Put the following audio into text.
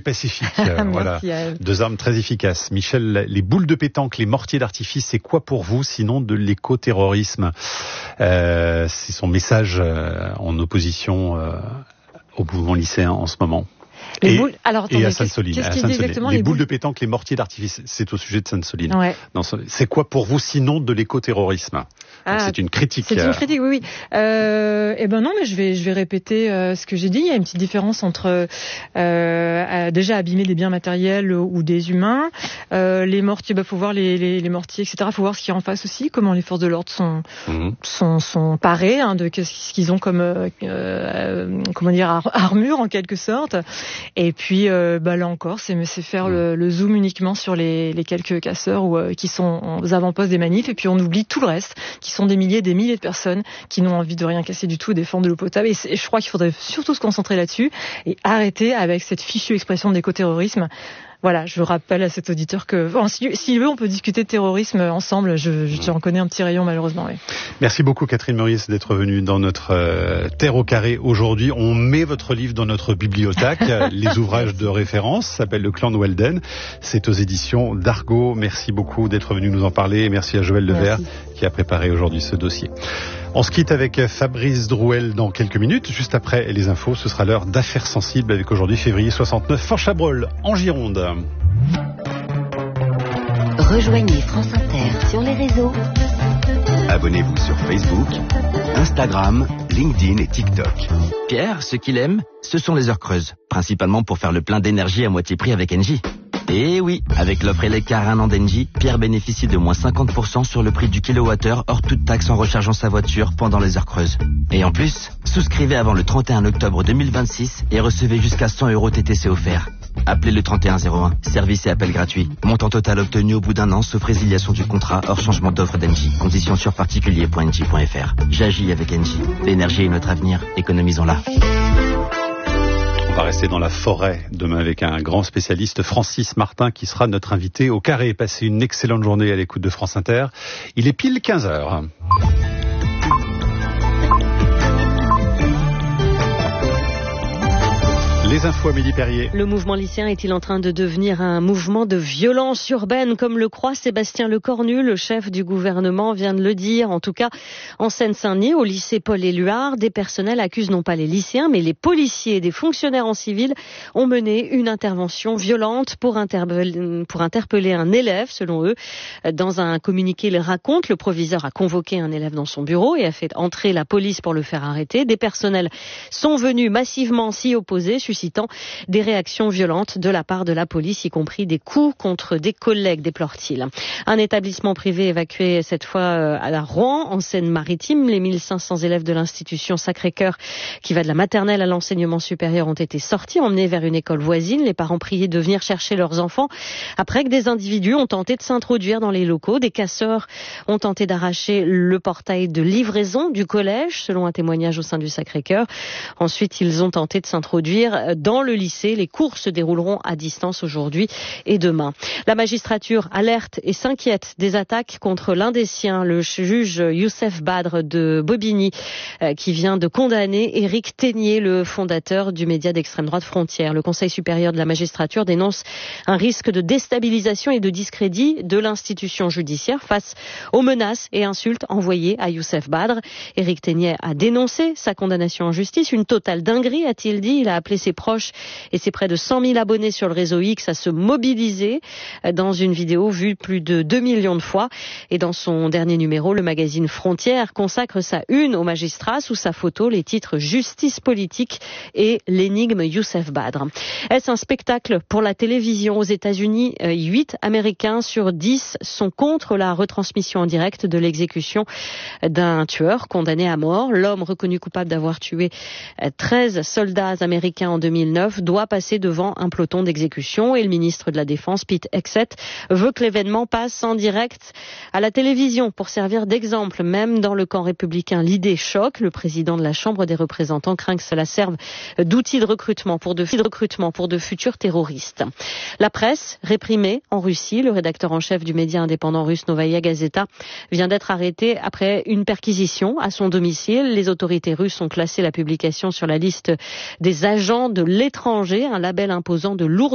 pacifique. Voilà. Deux armes très efficaces. Michel, les boules de pétanque, les mortiers d'artifice, c'est quoi pour vous sinon de l'écoterrorisme? C'est son message en opposition au mouvement lycéen en ce moment. Et à Sainte-Soline. Les boules de pétanque, les mortiers d'artifice, c'est au sujet de Sainte-Soline. Ouais. C'est quoi pour vous sinon de l'écoterrorisme? C'est une critique. C'est une critique, oui. Non, mais je vais répéter ce que j'ai dit. Il y a une petite différence entre déjà abîmer des biens matériels ou des humains. Les mortiers, faut voir les mortiers, etc. Faut voir ce qu'il y a en face aussi. Comment les forces de l'ordre sont parées de ce qu'ils ont comme armure en quelque sorte. Et puis là encore, c'est faire le zoom uniquement sur les quelques casseurs qui sont aux avant-postes des manifs, et puis on oublie tout le reste, qui sont des milliers de personnes qui n'ont envie de rien casser du tout, défendre de l'eau potable. Et je crois qu'il faudrait surtout se concentrer là-dessus et arrêter avec cette fichue expression d'écoterrorisme. Voilà, je rappelle à cet auditeur que s'il veut, on peut discuter de terrorisme ensemble. J'en connais un petit rayon, malheureusement. Oui. Merci beaucoup, Catherine Meurice, d'être venue dans notre Terre au carré aujourd'hui. On met votre livre dans notre bibliothèque. Les ouvrages de référence s'appellent Le Clan de Welden. C'est aux éditions d'Argo. Merci beaucoup d'être venu nous en parler. Et merci à Joël Levert qui a préparé aujourd'hui ce dossier. On se quitte avec Fabrice Drouel dans quelques minutes. Juste après les infos, ce sera l'heure d'Affaires sensibles avec aujourd'hui février 69, Fort-Chabrol, en Gironde. Rejoignez France Inter sur les réseaux. Abonnez-vous sur Facebook, Instagram, LinkedIn et TikTok. Pierre, ce qu'il aime, ce sont les heures creuses. Principalement pour faire le plein d'énergie à moitié prix avec Engie. Et oui, avec l'offre Eleccar 1 an d'Engie, Pierre bénéficie de moins 50% sur le prix du kilowattheure hors toute taxe en rechargeant sa voiture pendant les heures creuses. Et en plus, souscrivez avant le 31 octobre 2026 et recevez jusqu'à 100 € TTC offerts. Appelez le 3101, service et appel gratuit. Montant total obtenu au bout d'un an, sauf résiliation du contrat, hors changement d'offre d'Engie. Conditions sur particulier.engie.fr. J'agis avec Engie. L'énergie est notre avenir, économisons-la. On va rester dans la forêt demain avec un grand spécialiste, Francis Martin, qui sera notre invité au carré. Passez une excellente journée à l'écoute de France Inter. Il est pile 15h. Les infos à Amélie Perrier. Le mouvement lycéen est-il en train de devenir un mouvement de violence urbaine, comme le croit Sébastien Lecornu, le chef du gouvernement vient de le dire. En tout cas, en Seine-Saint-Denis, au lycée Paul-Éluard, des personnels accusent non pas les lycéens, mais les policiers et des fonctionnaires en civil ont mené une intervention violente pour interpeller un élève, selon eux. Dans un communiqué, ils racontent, le proviseur a convoqué un élève dans son bureau et a fait entrer la police pour le faire arrêter. Des personnels sont venus massivement s'y opposer, suscitant des réactions violentes de la part de la police, y compris des coups contre des collègues, déplore-t-il. Un établissement privé évacué cette fois à Rouen, en Seine-Maritime. Les 1500 élèves de l'institution Sacré-Cœur, qui va de la maternelle à l'enseignement supérieur, ont été sortis, emmenés vers une école voisine. Les parents priés de venir chercher leurs enfants après que des individus ont tenté de s'introduire dans les locaux. Des casseurs ont tenté d'arracher le portail de livraison du collège, selon un témoignage au sein du Sacré-Cœur. Ensuite, ils ont tenté de s'introduire dans le lycée. Les cours se dérouleront à distance aujourd'hui et demain. La magistrature alerte et s'inquiète des attaques contre l'un des siens, le juge Youssef Badr de Bobigny, qui vient de condamner Éric Ténier, le fondateur du média d'extrême droite Frontières. Le Conseil supérieur de la magistrature dénonce un risque de déstabilisation et de discrédit de l'institution judiciaire face aux menaces et insultes envoyées à Youssef Badr. Éric Ténier a dénoncé sa condamnation en justice. Une totale dinguerie, a-t-il dit. Il a appelé ses proches et ses près de 100 000 abonnés sur le réseau X à se mobiliser dans une vidéo vue plus de 2 millions de fois. Et dans son dernier numéro, le magazine Frontières consacre sa une au magistrat. Sous sa photo, les titres Justice politique et l'énigme Youssef Badr. Est-ce un spectacle pour la télévision? Aux États-Unis, 8 Américains sur 10 sont contre la retransmission en direct de l'exécution d'un tueur condamné à mort. L'homme reconnu coupable d'avoir tué 13 soldats américains en 2009 doit passer devant un peloton d'exécution et le ministre de la Défense, Pete Hegseth, veut que l'événement passe en direct à la télévision pour servir d'exemple. Même dans le camp républicain, l'idée choque. Le président de la Chambre des représentants craint que cela serve d'outil de recrutement pour de futurs terroristes. La presse réprimée en Russie. Le rédacteur en chef du média indépendant russe Novaya Gazeta vient d'être arrêté après une perquisition à son domicile. Les autorités russes ont classé la publication sur la liste des agents de l'étranger, un label imposant de lourdes